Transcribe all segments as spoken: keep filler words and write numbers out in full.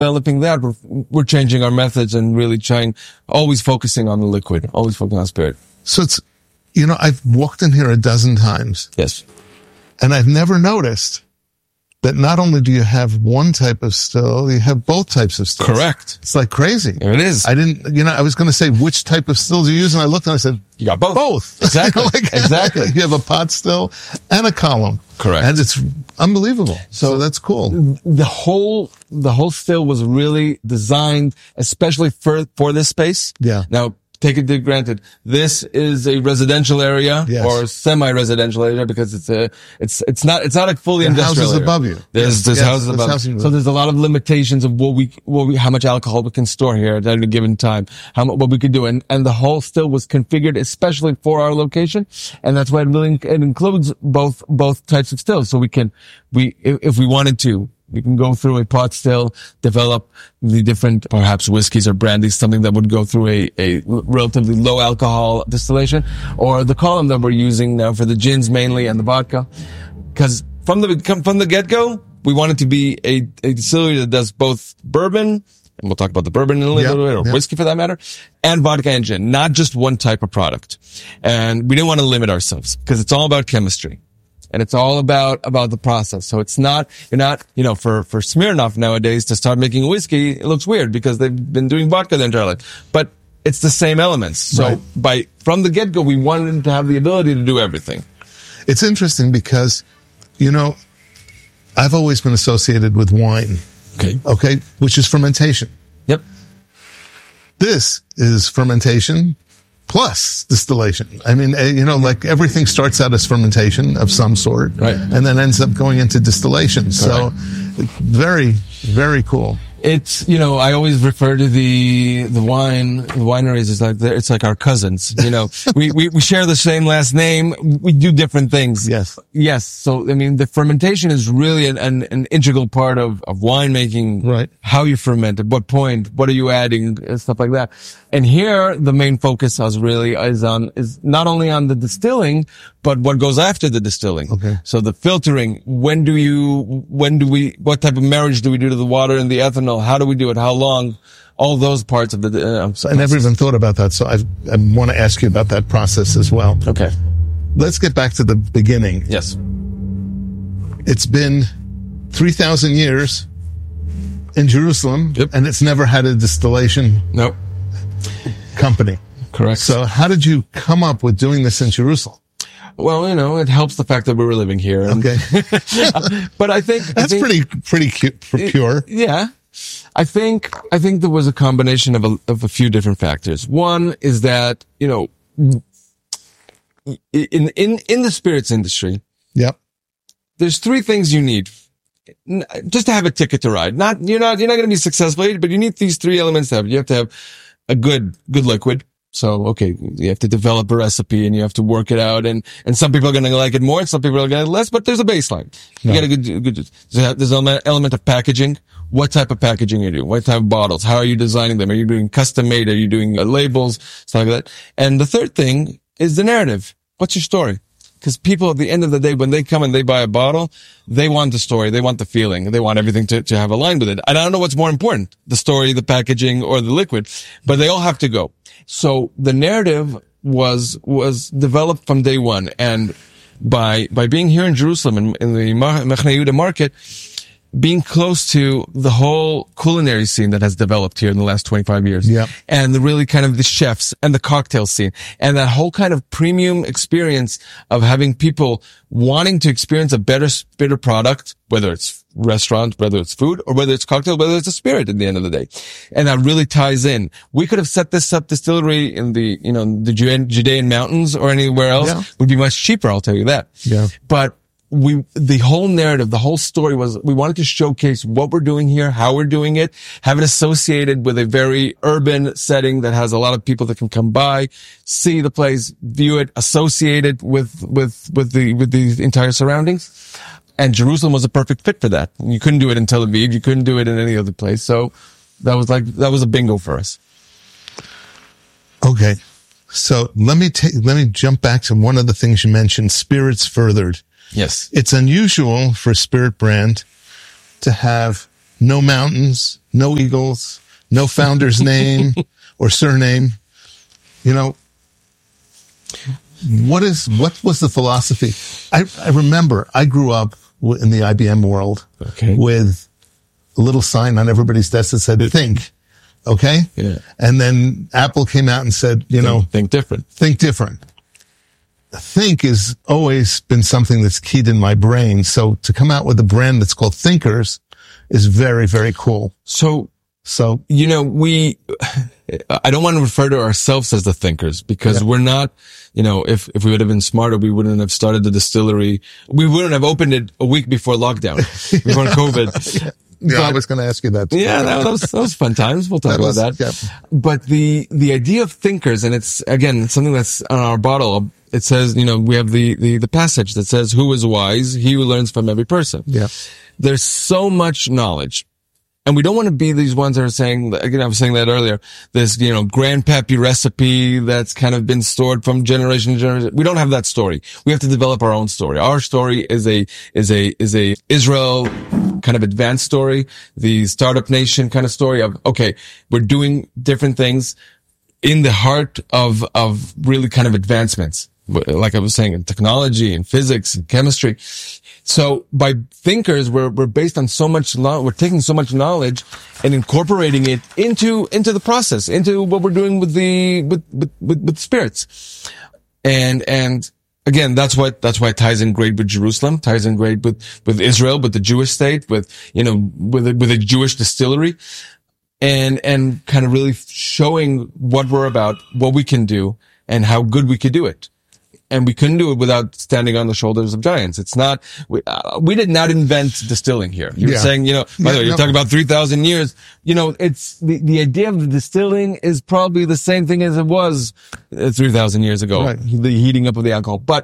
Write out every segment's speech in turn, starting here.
developing that, we're, we're changing our methods and really trying, always focusing on the liquid, always focusing on spirit. So it's, you know, I've walked in here a dozen times. Yes. And I've never noticed that not only do you have one type of still, you have both types of stills. Correct. It's like crazy. It is. I didn't, you know, I was going to say which type of stills you use, and I looked and I said, you got both. Both. Exactly. like, exactly. You have a pot still and a column. Correct. And it's unbelievable. So, so that's cool. The whole, the whole still was really designed especially for, for this space. Yeah. Now, take it for granted. This is a residential area yes. or semi-residential area because it's a, it's, it's not, it's not a fully the industrial houses area. above you. There's, yes. there's yes. houses there's above. Houses so there's a lot of limitations of what we, what we, how much alcohol we can store here at any given time, how much, what we could do. And, and the whole still was configured especially for our location. And that's why it really, it includes both, both types of stills. So we can, we, if, if we wanted to, we can go through a pot still, develop the different, perhaps whiskeys or brandies, something that would go through a, a relatively low alcohol distillation, or the column that we're using now for the gins mainly and the vodka. Because from the, from the get-go, we want it to be a, a distillery that does both bourbon, and we'll talk about the bourbon in a little yep, bit, or yep. whiskey for that matter, and vodka and gin, not just one type of product. And we didn't want to limit ourselves, because it's all about chemistry. And it's all about, about the process. So it's not, you're not, you know, for, for Smirnoff nowadays to start making whiskey, it looks weird because they've been doing vodka their entire life. But it's the same elements. So right. by, from the get-go, we wanted to have the ability to do everything. It's interesting because, you know, I've always been associated with wine. Okay. Okay. Which is fermentation. Yep. This is fermentation plus distillation. I mean, you know, like everything starts out as fermentation of some sort, right, and then ends up going into distillation. Correct. So, very, very cool. It's, you know, I always refer to the, the wine, the wineries as like, it's like our cousins, you know, we, we, we share the same last name. We do different things. Yes. Yes. So, I mean, the fermentation is really an, an, an integral part of, of winemaking. Right. How you ferment, at what point, what are you adding, and stuff like that. And here, the main focus is really is on, is not only on the distilling, but what goes after the distilling. Okay. So the filtering, when do you, when do we, what type of marriage do we do to the water and the ethanol? How do we do it? How long? All those parts of the, uh, I never even thought about that. So I, I want to ask you about that process as well. Okay. Let's get back to the beginning. Yes. It's been three thousand years in Jerusalem. Yep. And it's never had a distillation Nope. company. Correct. So how did you come up with doing this in Jerusalem? Well, you know, it helps the fact that we were living here. And, okay. But I think that's I think, pretty, pretty cute, pure. It, yeah. I think, I think there was a combination of a, of a few different factors. One is that, you know, in, in, in the spirits industry. Yep. There's three things you need just to have a ticket to ride. Not, you're not, you're not going to be successful, but you need these three elements to have. You have to have a good, good liquid. So, okay, you have to develop a recipe and you have to work it out. And, and some people are going to like it more and some people are going to like it less, but there's a baseline. You no. got a good, good, there's an element of packaging. What type of packaging are you doing? What type of bottles? How are you designing them? Are you doing custom made? Are you doing uh, labels? Stuff like that. And the third thing is the narrative. What's your story? Because people at the end of the day, when they come and they buy a bottle, they want the story, they want the feeling, they want everything to, to have aligned with it. I don't know what's more important, the story, the packaging, or the liquid, but they all have to go. So the narrative was, was developed from day one. And by, by being here in Jerusalem in, in the Machne Yehuda market, being close to the whole culinary scene that has developed here in the last twenty-five years. Yep. And the really kind of the chefs and the cocktail scene and that whole kind of premium experience of having people wanting to experience a better, better product, whether it's restaurant, whether it's food, or whether it's cocktail, whether it's a spirit at the end of the day. And that really ties in. We could have set this up distillery in the, you know, the Judean mountains or anywhere else. Yeah. Would be much cheaper, I'll tell you that. Yeah. But we, the whole narrative, the whole story was, we wanted to showcase what we're doing here, how we're doing it, have it associated with a very urban setting that has a lot of people that can come by, see the place, view it, associate it with, with, with the, with the entire surroundings. And Jerusalem was a perfect fit for that. You couldn't do it in Tel Aviv. You couldn't do it in any other place. So that was like, that was a bingo for us. Okay. So let me take, let me jump back to one of the things you mentioned, spirits furthered. Yes. It's unusual for a spirit brand to have no mountains, no eagles, no founder's name or surname. You know, what is, what was the philosophy? I, I remember I grew up in the I B M world Okay. with a little sign on everybody's desk that said, think. Okay. Yeah. And then Apple came out and said, you know, Think different. think different. Think has always been something that's keyed in my brain. So to come out with a brand that's called Thinkers is very, very cool. So, So you know, we, I don't want to refer to ourselves as the thinkers because Yeah. we're not, you know, if, if we would have been smarter, we wouldn't have started the distillery. We wouldn't have opened it a week before lockdown, before COVID. yeah, But- I was going to ask you that. Yeah, that, that was, that was fun times. We'll talk That was- about that. yeah. But the, the idea of thinkers, and it's, again, something that's on our bottle. It says, you know, we have the, the, the passage that says, who is wise? He who learns from every person. Yeah. There's so much knowledge. And we don't want to be these ones that are saying, again, I was saying that earlier, this, you know, grandpappy recipe that's kind of been stored from generation to generation. We don't have that story. We have to develop our own story. Our story is a, is a, is a Israel kind of advanced story, the startup nation kind of story of, okay, we're doing different things in the heart of, of really kind of advancements. Like I was saying, in technology and physics and chemistry. So by thinkers, we're, we're based on so much, lo- we're taking so much knowledge and incorporating it into, into the process, into what we're doing with the, with, with, with, with spirits. And, and again, that's what, that's why it ties in great with Jerusalem, ties in great with, with Israel, with the Jewish state, with, you know, with, a, with a Jewish distillery. And, and kind of really showing what we're about, what we can do, and how good we could do it. And we couldn't do it without standing on the shoulders of giants. It's not, we, uh, we did not invent distilling here. You were Yeah. saying, you know, by Yeah, the way, you're no. talking about three thousand years. You know, it's, the, the idea of the distilling is probably the same thing as it was uh, three thousand years ago. Right. The heating up of the alcohol. But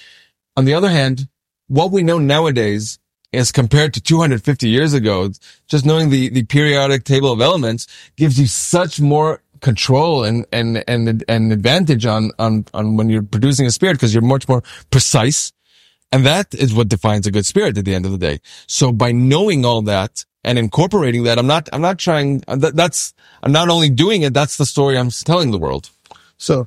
on the other hand, what we know nowadays as compared to two hundred fifty years ago, just knowing the, the periodic table of elements gives you such more control and, and, and, and advantage on, on, on when you're producing a spirit because you're much more precise. And that is what defines a good spirit at the end of the day. So by knowing all that and incorporating that, I'm not, I'm not trying, that, that's, I'm not only doing it, that's the story I'm telling the world. So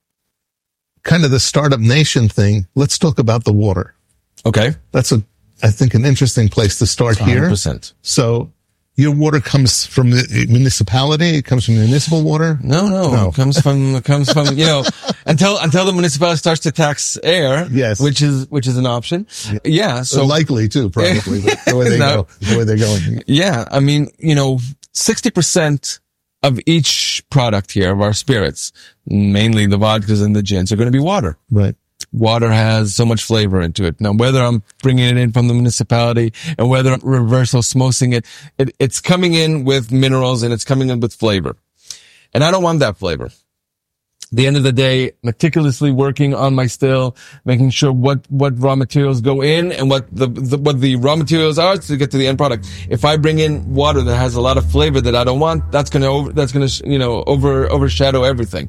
kind of the startup nation thing. Let's talk about the water. Okay. That's a, I think, an interesting place to start one hundred here. percent. So your water comes from the municipality. It comes from municipal water. No, no, No. It comes from, it comes from, you know, until, until the municipality starts to tax air. Yes. Which is, which is an option. Yeah. So So, likely too, probably but the way they No. go, the way they're going. yeah. I mean, you know, sixty percent of each product here of our spirits, mainly the vodkas and the gins, are going to be water. Right. Water has so much flavor into it. Now, whether I'm bringing it in from the municipality and whether I'm reverse osmosing it, it, it's coming in with minerals and it's coming in with flavor. And I don't want that flavor. At the end of the day, meticulously working on my still, making sure what, what raw materials go in and what the, the, what the raw materials are to get to the end product. If I bring in water that has a lot of flavor that I don't want, that's gonna over, that's gonna, you know, over, overshadow everything.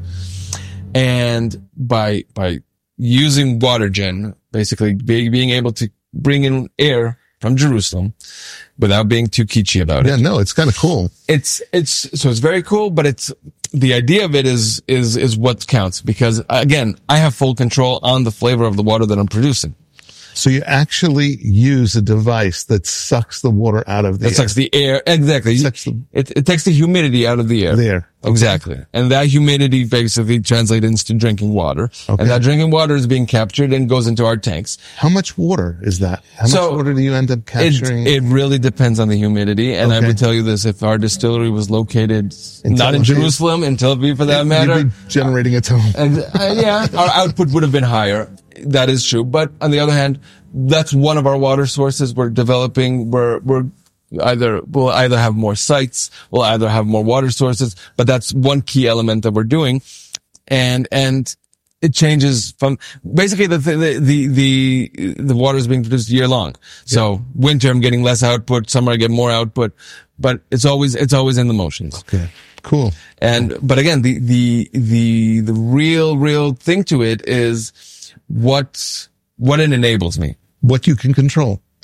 And by, by, using water gen, basically be, being able to bring in air from Jerusalem without being too kitschy about Yeah, it. no, it's kind of cool. It's, it's, so it's very cool, but it's, the idea of it is, is, is what counts because again, I have full control on the flavor of the water that I'm producing. So you actually use a device that sucks the water out of the It air. sucks the air. Exactly. Sucks the- It, it takes the humidity out of the air. The air. Okay. Exactly. And that humidity basically translates into drinking water. Okay. And that drinking water is being captured and goes into our tanks. How much water is that? How So, much water do you end up It, capturing? it really depends on the humidity. And I Okay. would tell you this, if our distillery was located In not Tel in Aviv. Jerusalem, in Tel Aviv for that You'd matter, be generating a ton. and uh, yeah, our output would have been higher. That is true. But on the other hand, that's one of our water sources we're developing. We're, we're either, we'll either have more sites, we'll either have more water sources, but that's one key element that we're doing. And, and it changes from basically the, the, the, the, the water is being produced year long. So winter, I'm getting less output. Summer, I get more output, but it's always, it's always in the motions. Okay. Cool. And, but again, the, the, the, the real, real thing to it is what, what it enables me. What you can control.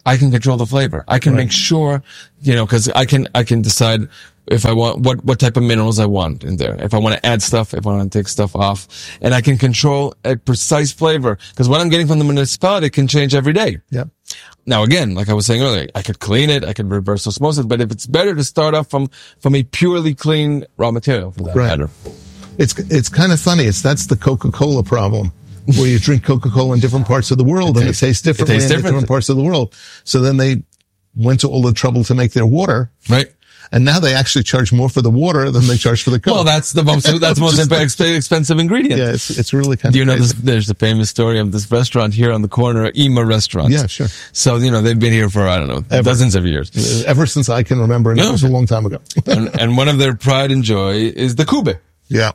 I can control the flavor. I can Right. make sure, you know, cause I can, I can decide if I want, what, what type of minerals I want in there. If I want to add stuff, if I want to take stuff off, and I can control a precise flavor. Cause what I'm getting from the municipality can change every day. Yep. Now again, like I was saying earlier, I could clean it, I could reverse osmosis, but if it's better to start off from, from a purely clean raw material for that Right. matter. It's it's kind of funny. It's that's the Coca-Cola problem, where you drink Coca-Cola in different parts of the world and it tastes differently tastes in different. different parts of the world. So then they went to all the trouble to make their water, Right? and now they actually charge more for the water than they charge for the Coke. Well, that's the most, that's the most Just like- exp- expensive ingredient. yeah, it's it's really kind Do you of know crazy. this? There's a famous story of this restaurant here on the corner, Ema Restaurant. Yeah, sure. So, you know, they've been here for, I don't know, Ever. dozens of years. Ever since I can remember, and Yeah. that was a long time ago. and, and one of their pride and joy is the Kube. Yeah.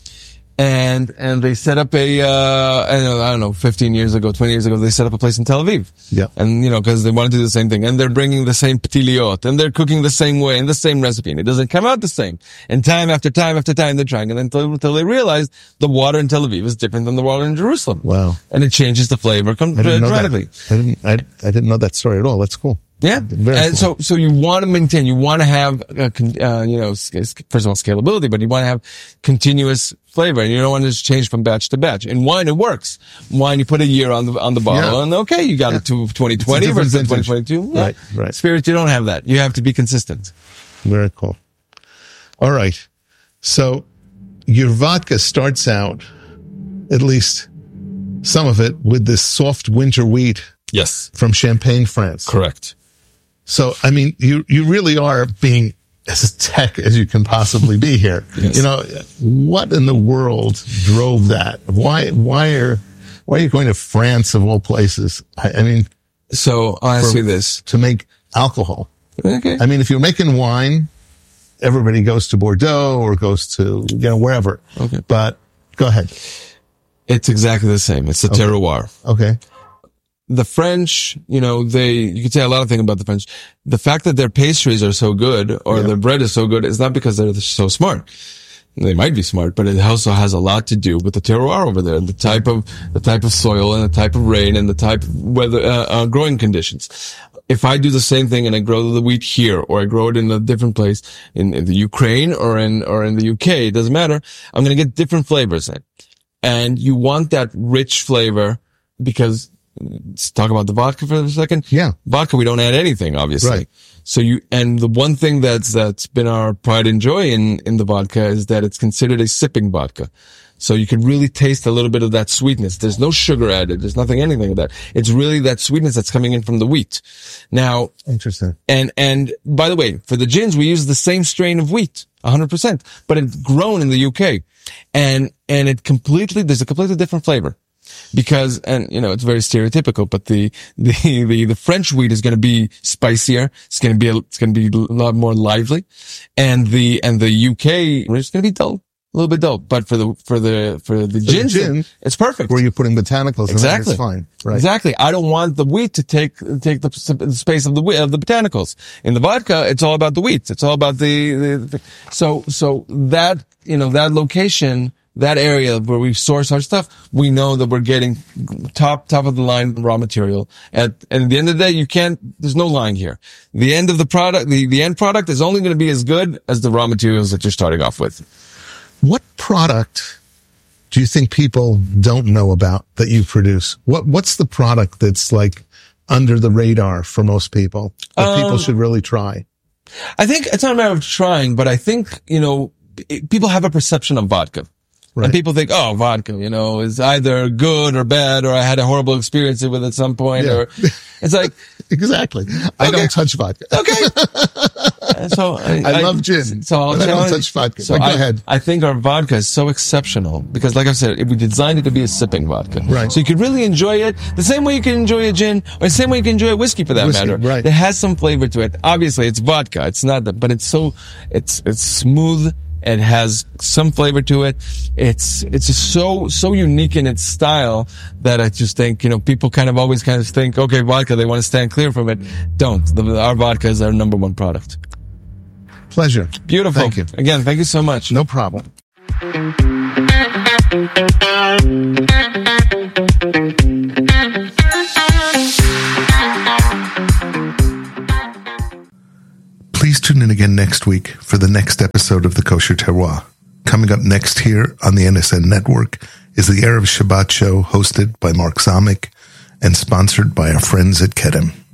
And, and they set up a, uh, I don't know, I don't know, fifteen years ago, twenty years ago, they set up a place in Tel Aviv. Yeah. And, you know, cause they want to do the same thing. And they're bringing the same petiliot and they're cooking the same way and the same recipe. And it doesn't come out the same. And time after time after time, they're trying. And until, until they realize the water in Tel Aviv is different than the water in Jerusalem. Wow. And it changes the flavor I didn't know dramatically. that. I didn't. I, I didn't know that story at all. That's cool. Yeah. Very And cool. so, so you want to maintain, you want to have, uh, con- uh, you know, s- s- first of all, scalability, but you want to have continuous flavor and you don't want to just change from batch to batch. In wine, it works. Wine, you put a year on the, on the bottle Yeah. and okay, you got it to twenty twenty different versus twenty vintage. twenty-two. Yeah. Right, right. Spirits, you don't have that. You have to be consistent. Very cool. All right. So your vodka starts out, at least some of it, with this soft winter wheat Yes. from Champagne, France. Correct. So, I mean, you, you really are being as tech as you can possibly be here. Yes. You know, what in the world drove that? Why, why are, why are you going to France of all places? I, I mean, So I'll ask For- you this. to make alcohol. Okay. I mean, if you're making wine, everybody goes to Bordeaux or goes to, you know, wherever. Okay. But go ahead. It's exactly the same. It's the terroir. Okay. The French, you know, they, you could say a lot of things about the French. The fact that their pastries are so good or Yeah. their bread is so good is not because they're so smart. They might be smart, but it also has a lot to do with the terroir over there, the type of, the type of soil and the type of rain and the type of weather, uh, uh, growing conditions. If I do the same thing and I grow the wheat here or I grow it in a different place in, in the Ukraine or in, or in the U K, it doesn't matter. I'm going to get different flavors in. And you want that rich flavor because, let's talk about the vodka for a second. Yeah. Vodka, we don't add anything, obviously. Right. So you, and the one thing that's, that's been our pride and joy in, in the vodka is that it's considered a sipping vodka. So you can really taste a little bit of that sweetness. There's no sugar added. There's nothing, anything of that. It's really that sweetness that's coming in from the wheat. Now, Interesting. and, and by the way, for the gins, we use the same strain of wheat, one hundred percent, but it's grown in the U K. And, and it completely, there's a completely different flavor. Because, and you know, it's very stereotypical, but the, the, the, the French wheat is going to be spicier. It's going to be, a, it's going to be a lot more lively. And the, and the U K is going to be dull, a little bit dull. But for the, for the, for the gin, gin, it's perfect. Where you're putting botanicals Exactly. in it, it's fine. Right. Exactly. I don't want the wheat to take take the, s- the space of the whe- of the botanicals. In the vodka, it's all about the wheat. It's all about the, the, the so so that you know that location, that area where we source our stuff, we know that we're getting top top of the line raw material. At and at the end of the day, you can't. There's no line here. The end of the product, the the end product is only going to be as good as the raw materials that you're starting off with. What product do you think people don't know about that you produce? What What's the product that's like under the radar for most people that people Um, should really try? I think it's not a matter of trying, but I think, you know, it, people have a perception of vodka. Right. And people think, oh, vodka, you know, is either good or bad, or I had a horrible experience with it at some point, Yeah. or it's like, Exactly. I Okay. don't touch vodka. okay. So I, I love gin, So I'll but I don't challenge- touch vodka. So But go I, ahead. I think our vodka is so exceptional because, like I said, we designed it to be a sipping vodka. Right. So you could really enjoy it the same way you can enjoy a gin, or the same way you can enjoy a whiskey for that Whiskey, matter. right. It has some flavor to it. Obviously, it's vodka. It's not that, but it's so it's it's smooth. It has some flavor to it. It's, it's just so, so unique in its style that I just think, you know, people kind of always kind of think, okay, vodka, they want to stand clear from it. Don't. The, our vodka is our number one product. Pleasure. Beautiful. Thank you. Again, thank you so much. No problem. in again next week for the next episode of the Kosher Terroir. Coming up next here on the N S N Network is the Erev Shabbat show hosted by Mark Zamek and sponsored by our friends at Kedem.